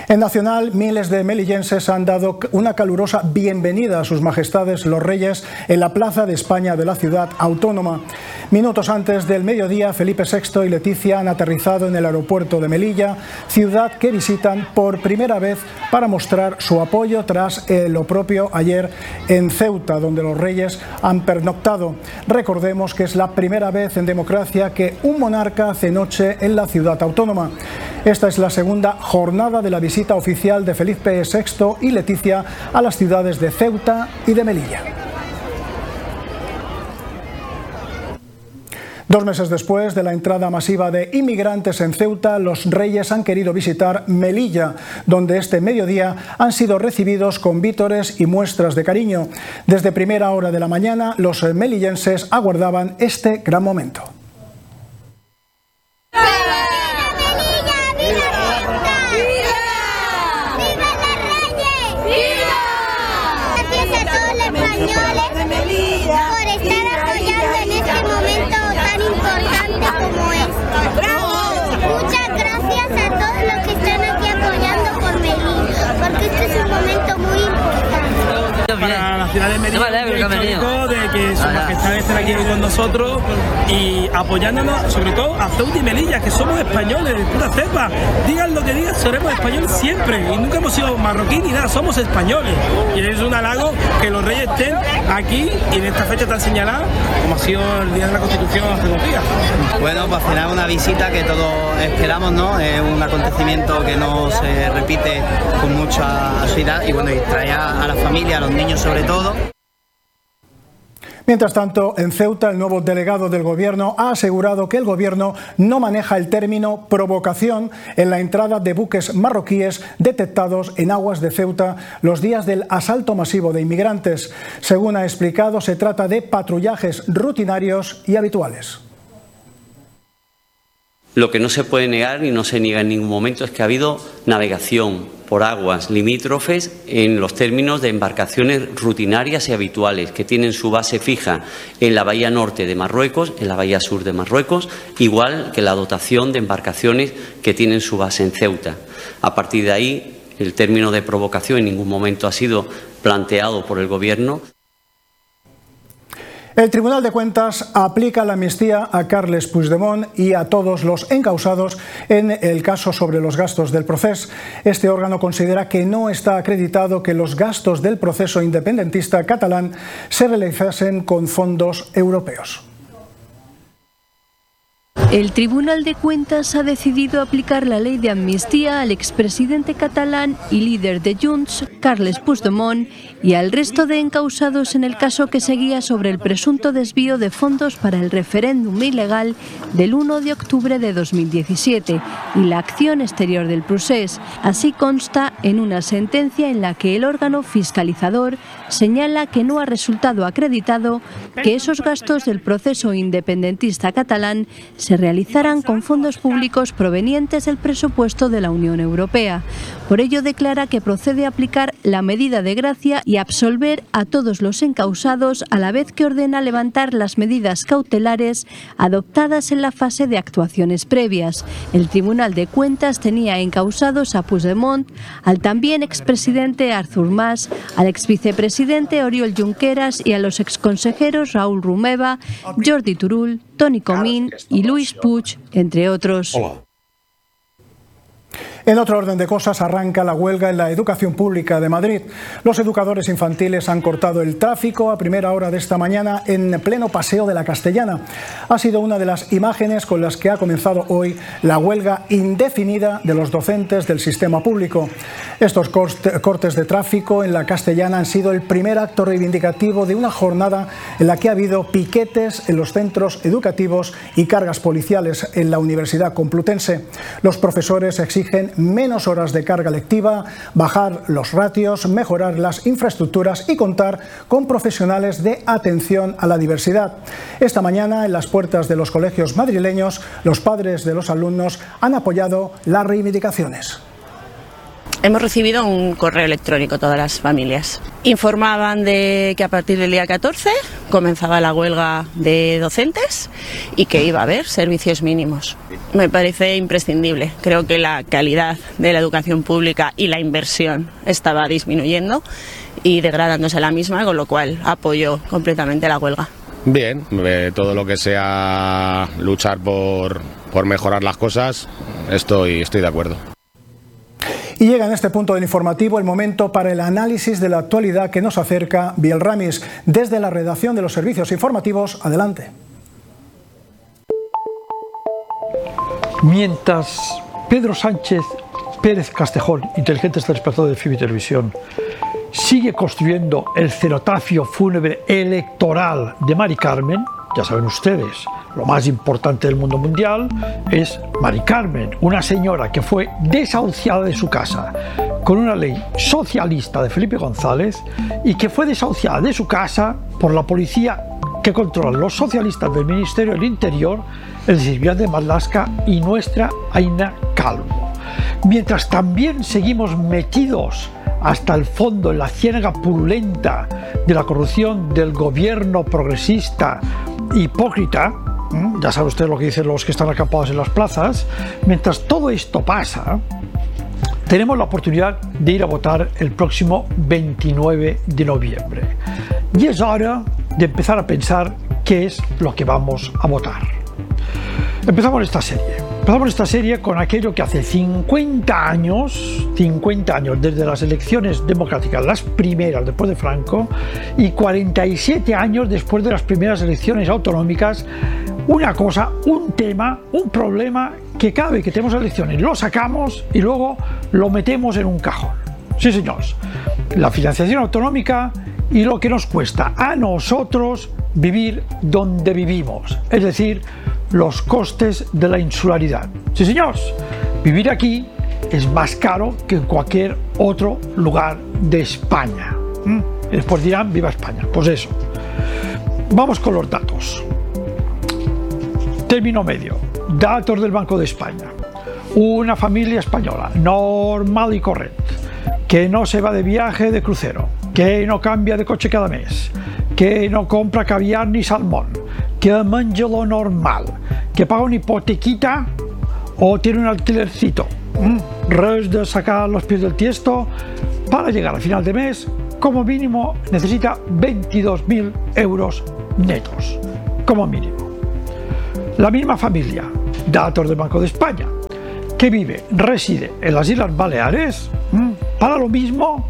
En Nacional, miles de melillenses han dado una calurosa bienvenida a sus majestades los reyes en la Plaza de España de la ciudad autónoma. Minutos antes del mediodía, Felipe VI y Leticia han aterrizado en el aeropuerto de Melilla, ciudad que visitan por primera vez para mostrar su apoyo tras lo propio ayer en Ceuta, donde los reyes han pernoctado. Recordemos que es la primera vez en democracia que un monarca hace noche en la ciudad autónoma. Esta es la segunda jornada de la visita oficial de Felipe VI y Leticia a las ciudades de Ceuta y de Melilla. 2 meses después de la entrada masiva de inmigrantes en Ceuta, los reyes han querido visitar Melilla, donde este mediodía han sido recibidos con vítores y muestras de cariño. Desde primera hora de la mañana, los melillenses aguardaban este gran momento. Para la ciudad de Melilla, histórico de que Su Majestad esté aquí con nosotros y apoyándonos, sobre todo a Ceuta y Melilla, que somos españoles de pura cepa. Digan lo que digan, seremos españoles siempre y nunca hemos sido marroquí ni nada, somos españoles. Y es un halago que los reyes estén aquí y en esta fecha tan señalada como ha sido el Día de la Constitución hace 2 días. Bueno, pues al final una visita que todos esperamos, ¿no? Es un acontecimiento que no se repite con mucha asiduidad y bueno, y trae a la familia, a los niños sobre todo. Mientras tanto, en Ceuta, el nuevo delegado del Gobierno ha asegurado que el Gobierno no maneja el término provocación en la entrada de buques marroquíes detectados en aguas de Ceuta los días del asalto masivo de inmigrantes. Según ha explicado, se trata de patrullajes rutinarios y habituales. Lo que no se puede negar y no se niega en ningún momento es que ha habido navegación por aguas limítrofes en los términos de embarcaciones rutinarias y habituales que tienen su base fija en la bahía norte de Marruecos, en la bahía sur de Marruecos, igual que la dotación de embarcaciones que tienen su base en Ceuta. A partir de ahí, el término de provocación en ningún momento ha sido planteado por el Gobierno. El Tribunal de Cuentas aplica la amnistía a Carles Puigdemont y a todos los encausados en el caso sobre los gastos del procés. Este órgano considera que no está acreditado que los gastos del proceso independentista catalán se realizasen con fondos europeos. El Tribunal de Cuentas ha decidido aplicar la ley de amnistía al expresidente catalán y líder de Junts, Carles Puigdemont, y al resto de encausados en el caso que seguía sobre el presunto desvío de fondos para el referéndum ilegal del 1 de octubre de 2017 y la acción exterior del procés. Así consta en una sentencia en la que el órgano fiscalizador señala que no ha resultado acreditado que esos gastos del proceso independentista catalán se realizaran con fondos públicos provenientes del presupuesto de la Unión Europea. Por ello declara que procede aplicar la medida de gracia y absolver a todos los encausados, a la vez que ordena levantar las medidas cautelares adoptadas en la fase de actuaciones previas. El Tribunal de Cuentas tenía encausados a Puigdemont, al también expresidente Artur Mas, al exvicepresidente Oriol Junqueras y a los exconsejeros Raúl Romeva, Jordi Turull, Toni Comín y Luis Puig, entre otros. En otro orden de cosas, arranca la huelga en la educación pública de Madrid. Los educadores infantiles han cortado el tráfico a primera hora de esta mañana en pleno Paseo de la Castellana. Ha sido una de las imágenes con las que ha comenzado hoy la huelga indefinida de los docentes del sistema público. Estos cortes de tráfico en la Castellana han sido el primer acto reivindicativo de una jornada en la que ha habido piquetes en los centros educativos y cargas policiales en la Universidad Complutense. Los profesores exigen menos horas de carga lectiva, bajar los ratios, mejorar las infraestructuras y contar con profesionales de atención a la diversidad. Esta mañana, en las puertas de los colegios madrileños, los padres de los alumnos han apoyado las reivindicaciones. Hemos recibido un correo electrónico todas las familias Informaban de que a partir del día 14 comenzaba la huelga de docentes y que iba a haber servicios mínimos. Me parece imprescindible. Creo que la calidad de la educación pública y la inversión estaba disminuyendo y degradándose la misma, con lo cual apoyo completamente la huelga. Bien, todo lo que sea luchar por mejorar las cosas, estoy de acuerdo. Y llega en este punto del informativo el momento para el análisis de la actualidad que nos acerca Biel Ramis. Desde la redacción de los servicios informativos, adelante. Mientras Pedro Sánchez Pérez Castejón, inteligente telespectador de FIBI Televisión, sigue construyendo el cenotafio fúnebre electoral de Mari Carmen, ya saben ustedes, lo más importante del mundo mundial es Mari Carmen, una señora que fue desahuciada de su casa con una ley socialista de Felipe González y que fue desahuciada de su casa por la policía que controlan los socialistas del Ministerio del Interior, el de Silvia de Marlaska y nuestra Aina Calvo. Mientras también seguimos metidos hasta el fondo en la ciénaga purulenta de la corrupción del gobierno progresista hipócrita, ya sabe usted lo que dicen los que están acampados en las plazas. Mientras todo esto pasa, tenemos la oportunidad de ir a votar el próximo 29 de noviembre. Y es hora de empezar a pensar qué es lo que vamos a votar. Empezamos esta serie con aquello que hace 50 años, desde las elecciones democráticas, las primeras después de Franco, y 47 años después de las primeras elecciones autonómicas, una cosa, un tema, un problema que cada vez que tenemos elecciones lo sacamos y luego lo metemos en un cajón. Sí, señores, la financiación autonómica y lo que nos cuesta a nosotros vivir donde vivimos, es decir, los costes de la insularidad. Sí, señores, vivir aquí es más caro que en cualquier otro lugar de España. Y después dirán, viva España. Pues eso. Vamos con los datos. Término medio. Datos del Banco de España. Una familia española, normal y correcta, que no se va de viaje de crucero, que no cambia de coche cada mes, que no compra caviar ni salmón, que menja lo normal, que paga una hipotequita o tiene un alquilercito. Res de sacar los pies del tiesto, para llegar al final de mes, como mínimo necesita 22.000 euros netos, como mínimo. La misma familia, datos del Banco de España, que reside en las Islas Baleares, para lo mismo,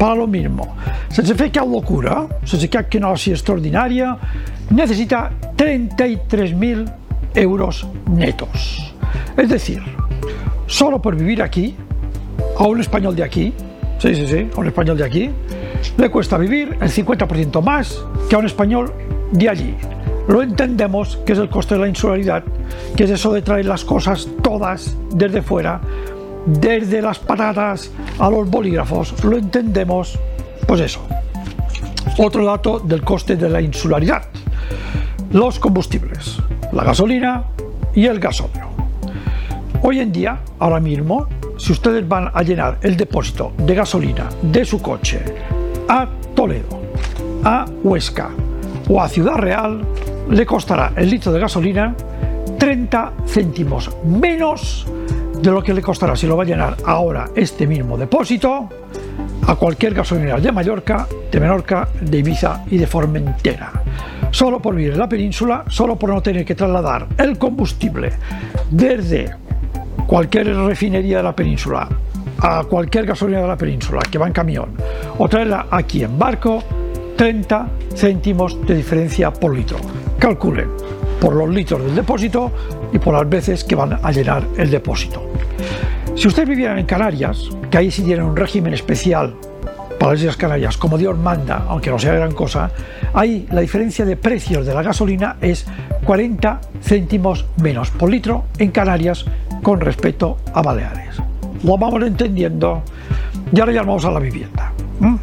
sense fer cap locura, sense cap quenosi extraordinària, necesita 33.000 euros netos. Es decir, solo por vivir aquí, a un español de aquí, a un español de aquí, le cuesta vivir el 50% más que a un español de allí. Lo entendemos, que es el coste de la insularidad, que es eso de traer las cosas todas desde fuera, desde las patatas a los bolígrafos, lo entendemos, pues eso. Otro dato del coste de la insularidad: los combustibles, la gasolina y el gasóleo. Hoy en día, ahora mismo, si ustedes van a llenar el depósito de gasolina de su coche a Toledo, a Huesca o a Ciudad Real, le costará el litro de gasolina 30 céntimos menos de lo que le costará si lo va a llenar ahora este mismo depósito a cualquier gasolinera de Mallorca, de Menorca, de Ibiza y de Formentera. Solo por vivir en la península, solo por no tener que trasladar el combustible desde cualquier refinería de la península a cualquier gasolinera de la península que va en camión o traerla aquí en barco, 30 céntimos de diferencia por litro. Calculen por los litros del depósito y por las veces que van a llenar el depósito. Si ustedes vivieran en Canarias, que ahí sí tienen un régimen especial para las Islas Canarias, como Dios manda, aunque no sea gran cosa, ahí la diferencia de precios de la gasolina es 40 céntimos menos por litro en Canarias con respecto a Baleares. Lo vamos entendiendo. Y ahora ya vamos a la vivienda.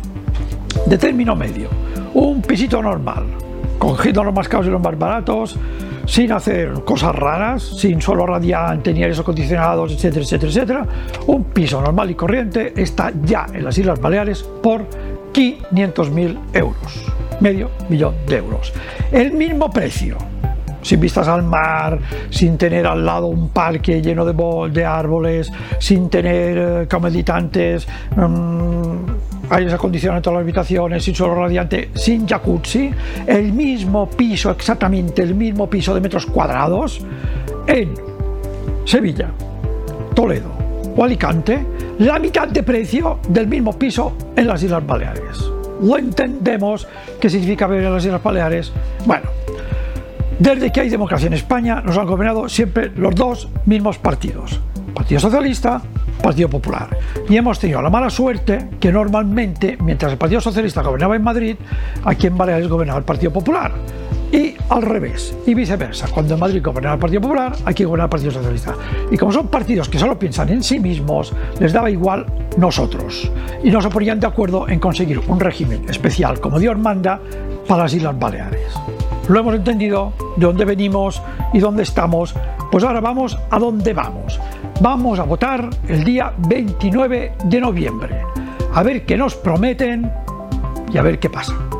De término medio, un pisito normal, cogiendo los más caros y los más baratos, sin hacer cosas raras, sin suelo radiante, ni aires acondicionados, etcétera, etcétera, etcétera. Un piso normal y corriente está ya en las Islas Baleares por 500.000 euros, medio millón de euros. El mismo precio, sin vistas al mar, sin tener al lado un parque lleno de árboles, sin tener comeditantes, aires acondicionados en todas las habitaciones, sin suelo radiante, sin jacuzzi, el mismo piso, exactamente el mismo piso de metros cuadrados en Sevilla, Toledo o Alicante, la mitad de precio del mismo piso en las Islas Baleares. Lo entendemos. ¿Qué significa vivir en las Islas Baleares? Bueno, desde que hay democracia en España nos han gobernado siempre los dos mismos partidos, Partido Socialista, Partido Popular, y hemos tenido la mala suerte que normalmente, mientras el Partido Socialista gobernaba en Madrid, aquí en Baleares gobernaba el Partido Popular, y al revés, y viceversa. Cuando en Madrid gobernaba el Partido Popular, aquí gobernaba el Partido Socialista. Y como son partidos que solo piensan en sí mismos, les daba igual nosotros, y no se ponían de acuerdo en conseguir un régimen especial como Dios manda para las Islas Baleares. Lo hemos entendido, de dónde venimos y dónde estamos. Pues ahora vamos a dónde vamos. Vamos a votar el día 29 de noviembre. A ver qué nos prometen y a ver qué pasa.